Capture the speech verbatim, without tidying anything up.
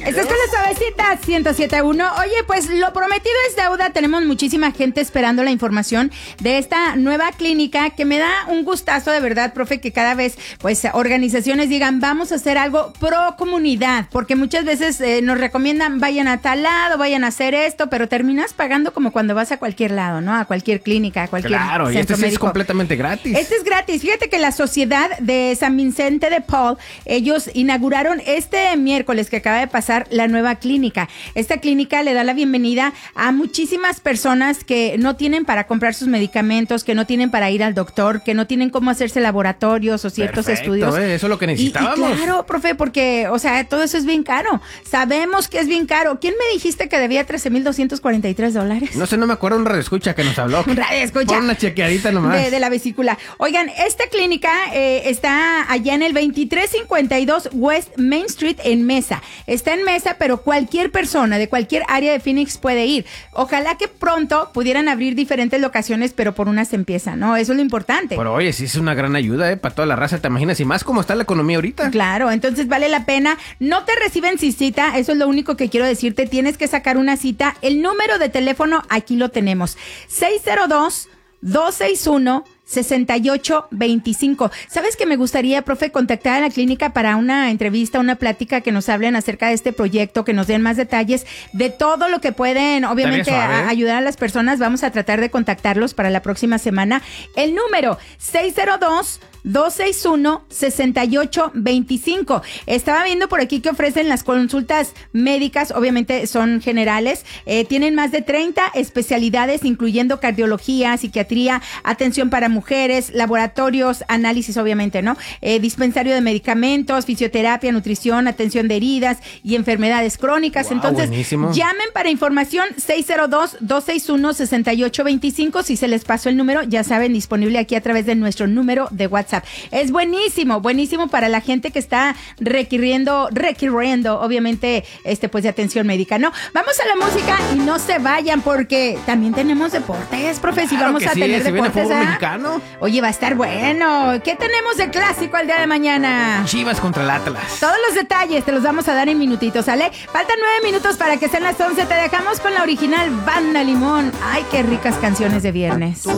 Estás con la suavecita ciento siete punto uno. Oye, pues lo prometido es deuda. Tenemos muchísima gente esperando la información de esta nueva clínica que me da un gustazo de verdad, profe, que cada vez pues organizaciones digan vamos a hacer algo pro comunidad, porque muchas veces eh, nos recomiendan vayan a tal lado, vayan a hacer esto, pero terminas pagando como cuando vas a cualquier lado, ¿no? A cualquier clínica, a cualquier Claro, y este sí es completamente gratis. Este es gratis. Fíjate que la Sociedad de San Vicente de Paul, ellos inauguraron este miércoles que acaba de pasar la nueva clínica. Esta clínica le da la bienvenida a muchísimas personas que no tienen para comprar sus medicamentos, que no tienen para ir al doctor, que no tienen cómo hacerse laboratorios o ciertos Perfecto, estudios. Eh, eso es lo que necesitábamos. Y, y claro, profe, porque, o sea, todo eso es bien caro. Sabemos que es bien caro. ¿Quién me dijiste que debía trece mil doscientos cuarenta y tres dólares? No sé, no me acuerdo, un radioescucha que nos habló. Un radioescucha. Pon una chequeadita nomás. De, de la vesícula. Oigan, esta clínica eh, está allá en el veintitrés cincuenta y dos West Main Street en Mesa. Está en Mesa, pero cualquier persona de cualquier área de Phoenix puede ir. Ojalá que pronto pudieran abrir diferentes locaciones, pero por una se empieza, ¿no? Eso es lo importante. Pero oye, sí es una gran ayuda, ¿eh? Para toda la raza, ¿te imaginas? Y más cómo está la economía ahorita. Claro, entonces vale la pena. No te reciben sin cita, eso es lo único que quiero decirte. Tienes que sacar una cita. El número de teléfono aquí lo tenemos. seis cero dos, dos seis uno, seis ocho dos cinco. ¿Sabes que me gustaría, profe, contactar a la clínica para una entrevista, una plática, que nos hablen acerca de este proyecto, que nos den más detalles de todo lo que pueden, obviamente, a, ayudar a las personas? Vamos a tratar de contactarlos para la próxima semana. El número seis cero dos, dos seis uno, seis ocho dos cinco. Estaba viendo por aquí que ofrecen las consultas médicas, obviamente son generales, eh, tienen más de treinta especialidades, incluyendo cardiología, psiquiatría, atención para mujeres, laboratorios, análisis, obviamente, ¿no? Eh, dispensario de medicamentos, fisioterapia, nutrición, atención de heridas y enfermedades crónicas. Wow, Entonces, buenísimo. Llamen para información seis cero dos, dos seis uno, seis ocho dos cinco. Si se les pasó el número, ya saben, disponible aquí a través de nuestro número de WhatsApp. Es buenísimo, buenísimo para la gente que está requiriendo, requiriendo, obviamente, este, pues, de atención médica, ¿no? Vamos a la música y no se vayan, porque también tenemos deportes, profe. Si Claro vamos que a sí, tener si viene deportes, fútbol ¿ah? mexicano. Oye, va a estar bueno. ¿Qué tenemos de clásico el día de mañana? Chivas contra el Atlas. Todos los detalles te los vamos a dar en minutitos, ¿sale? Faltan nueve minutos para que sean las once. Te dejamos con la original Banda Limón. Ay, qué ricas canciones de viernes.